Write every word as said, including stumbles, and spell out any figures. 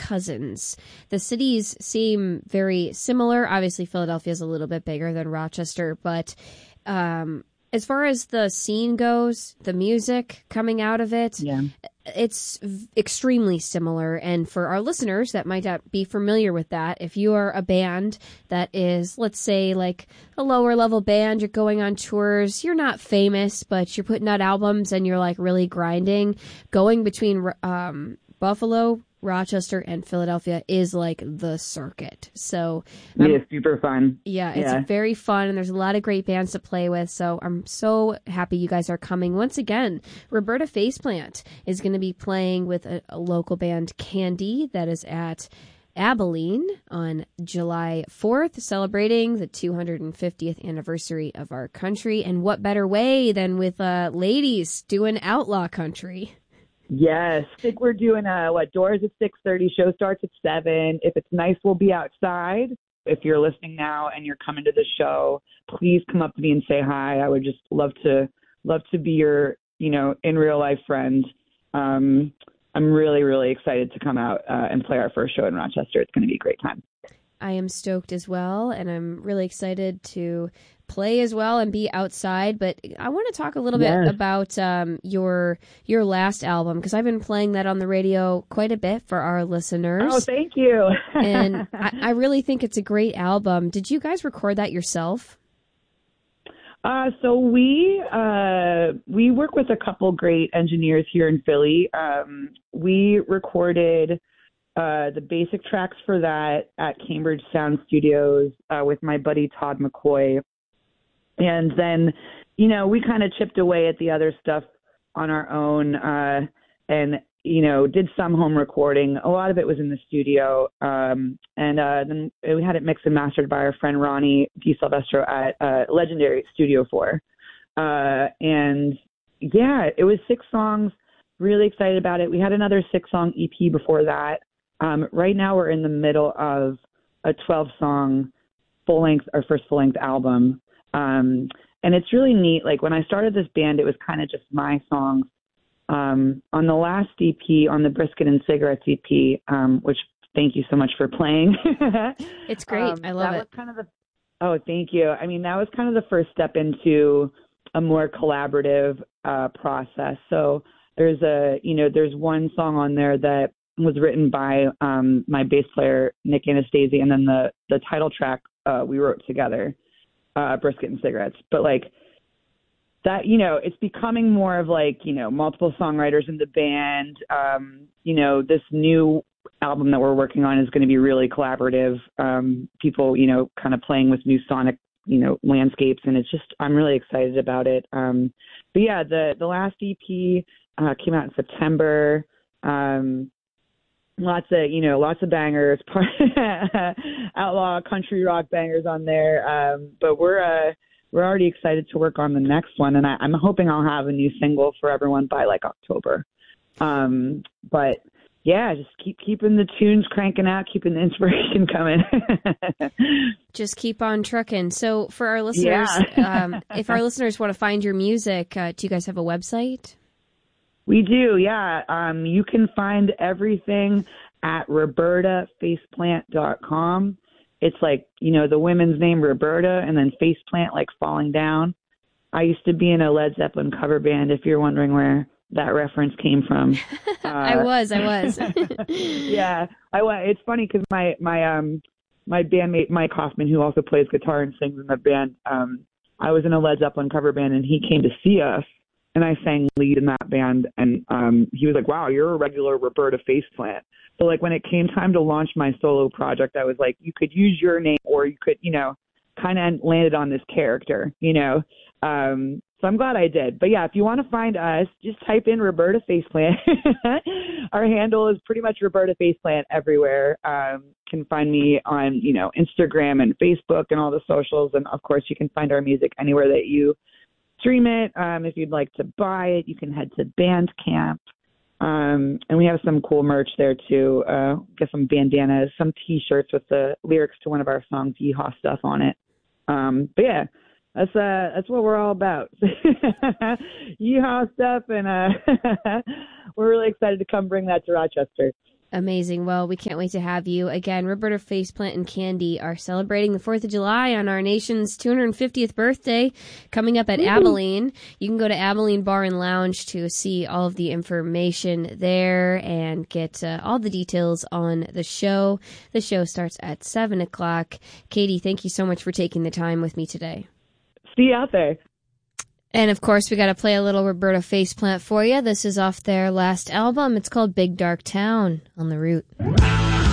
cousins. The cities seem very similar. Obviously, Philadelphia is a little bit bigger than Rochester, but um, as far as the scene goes, the music coming out of it, yeah. it's v- extremely similar. And for our listeners that might not be familiar with that, if you are a band that is, let's say, like a lower level band, you're going on tours, you're not famous, but you're putting out albums and you're like really grinding, going between um, Buffalo, Rochester, and Philadelphia is like the circuit. So um, it's super fun. Yeah, it's yeah. very fun, and there's a lot of great bands to play with. So I'm so happy you guys are coming. Once again, Roberta Faceplant is going to be playing with a, a local band, Candy, that is at Abilene on July fourth, celebrating the two hundred fiftieth anniversary of our country. And what better way than with uh, ladies doing Outlaw Country? Yes. I think we're doing, uh, what, doors at six thirty, show starts at seven. If it's nice, we'll be outside. If you're listening now and you're coming to the show, please come up to me and say hi. I would just love to, love to be your, you know, in real life friend. Um, I'm really, really excited to come out uh, and play our first show in Rochester. It's going to be a great time. I am stoked as well, and I'm really excited to play as well and be outside. But I want to talk a little yes. bit about um, your your last album, because I've been playing that on the radio quite a bit for our listeners. Oh, thank you. And I, I really think it's a great album. Did you guys record that yourself? Uh, so we uh, we work with a couple great engineers here in Philly. Um, we recorded Uh, the basic tracks for that at Cambridge Sound Studios uh, with my buddy Todd McCoy. And then, you know, we kind of chipped away at the other stuff on our own uh, and, you know, did some home recording. A lot of it was in the studio. Um, and uh, then we had it mixed and mastered by our friend Ronnie DiSilvestro at uh, Legendary Studio four. Uh, and, yeah, it was six songs. Really excited about it. We had another six-song E P before that. Um, right now we're in the middle of a twelve-song full-length, our first full-length album. Um, and it's really neat. Like when I started this band, it was kind of just my songs. Um, on the last E P, on the Brisket and Cigarettes E P, um, which thank you so much for playing. It's great. um, I love that it. Was kind of the, oh, thank you. I mean, that was kind of the first step into a more collaborative uh, process. So there's a, you know, there's one song on there that was written by um, my bass player, Nick Anastasi, and then the, the title track uh, we wrote together, uh, Brisket and Cigarettes. But, like, that, you know, it's becoming more of, like, you know, multiple songwriters in the band. Um, you know, this new album that we're working on is going to be really collaborative. Um, people, you know, kind of playing with new sonic, you know, landscapes, and it's just, I'm really excited about it. Um, but, yeah, the, the last E P uh, came out in September. Um Lots of, you know, lots of bangers, outlaw country rock bangers on there. Um, but we're uh, we're already excited to work on the next one, and I, I'm hoping I'll have a new single for everyone by like October. Um, but yeah, just keep keeping the tunes cranking out, keeping the inspiration coming. Just keep on trucking. So for our listeners, yeah. um, if our listeners want to find your music, uh, do you guys have a website? We do, yeah. Um, you can find everything at roberta faceplant dot com. It's like, you know, the women's name Roberta and then faceplant, like falling down. I used to be in a Led Zeppelin cover band, if you're wondering where that reference came from. Uh, I was, I was. yeah, I was. It's funny because my my um my bandmate Mike Hoffman, who also plays guitar and sings in the band, um, I was in a Led Zeppelin cover band, and he came to see us. And I sang lead in that band, and um, he was like, wow, you're a regular Roberta Faceplant. So, like, when it came time to launch my solo project, I was like, you could use your name, or you could, you know, kind of landed on this character, you know. Um, so I'm glad I did. But, yeah, if you want to find us, just type in Roberta Faceplant. Our handle is pretty much Roberta Faceplant everywhere. Um, can find me on, you know, Instagram and Facebook and all the socials. And, of course, you can find our music anywhere that you stream it. Um, if you'd like to buy it, you can head to Bandcamp. Um, and we have some cool merch there, too. Uh, get some bandanas, some T-shirts with the lyrics to one of our songs, Yeehaw Stuff, on it. Um, but, yeah, that's uh, that's what we're all about. Yeehaw Stuff, and uh, we're really excited to come bring that to Rochester. Amazing. Well, we can't wait to have you. Again, Roberta Faceplant and Candy are celebrating the fourth of July on our nation's two hundred fiftieth birthday coming up at Ooh. Abilene. You can go to Abilene Bar and Lounge to see all of the information there and get uh, all the details on the show. The show starts at seven o'clock. Katie, thank you so much for taking the time with me today. See you out there. And, of course, we got to play a little Roberta Faceplant for you. This is off their last album. It's called Big Dark Town on The Root.